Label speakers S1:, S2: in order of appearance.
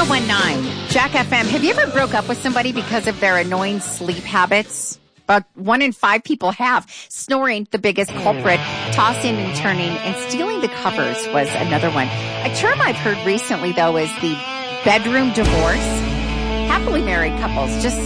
S1: 1019 Jack FM. Have you ever broke up with somebody because of their annoying sleep habits? About 1 in 5 people have. Snoring, the biggest culprit. Tossing and turning and stealing the covers was another one. A term I've heard recently, though, is the bedroom divorce. Happily married couples just